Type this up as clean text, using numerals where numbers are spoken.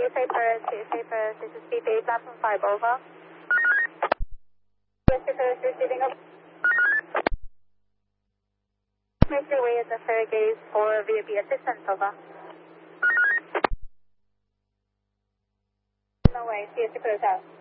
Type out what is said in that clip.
CSA Paris, this is BP, platform 5, over. CSA Paris receiving over. Make your way at the Fairgaze for VOP assistance, over. No way, CSA Paris out.